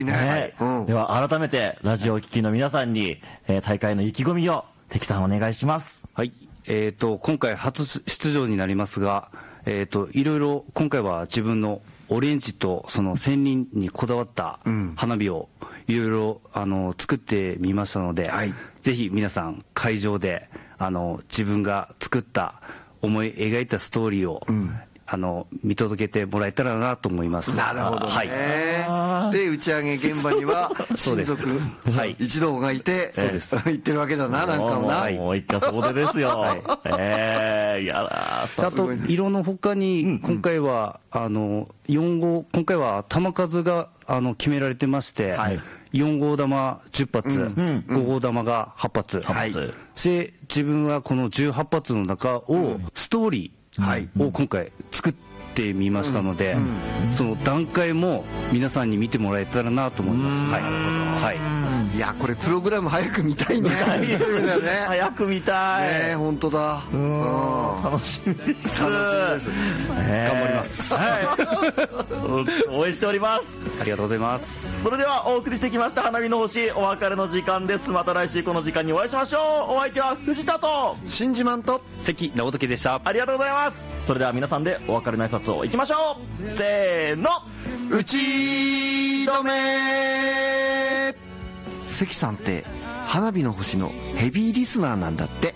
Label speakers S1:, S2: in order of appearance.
S1: ね、では改めてラジオを聴きの皆さんに、大会の意気込みを関さんお願いします。
S2: はい、今回初出場になりますが、いろいろ今回は自分のオレンジとその仙人にこだわった花火をいろいろ作ってみましたので、はい、ぜひ皆さん会場で自分が作った思い描いたストーリーを、見届けてもらえたらなと思います。
S3: なるほどね、はい、で打ち上げ現場には親族一同がいて、そうです、行ってるわけだな、なんかもな、
S1: もう一家総出ですよ。はい、いや
S2: あと色の他に今回は4号、今回は弾数が決められてまして、はい、4号玉10発、5号玉が8発、で自分はこの18発の中をストーリーを今回作ってみましたので、その段階も皆さんに見てもらえたらなと思います。
S3: なるほど、はい、いやこれプログラム早く見たいね。
S1: 早く見たい
S3: ね、本当だ。
S1: 楽しみです。頑
S2: 張ります。
S1: 応援しております。
S2: ありがとうございます。
S1: それではお送りしてきました花火の星、お別れの時間です。また来週この時間にお会いしましょう。お相手は藤田と
S3: 新島と
S2: 関直時でした。
S1: ありがとうございます。それでは皆さんでお別れの挨拶をいきましょう。せーの、
S3: 打ち止め。関さんって花火の星のヘビーリスナーなんだって。